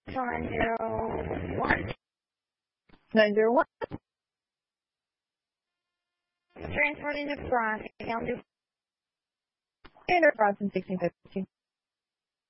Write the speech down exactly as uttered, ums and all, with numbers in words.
nine zero one. nine zero one. Transporting across, account to And across in sixteen fifteen.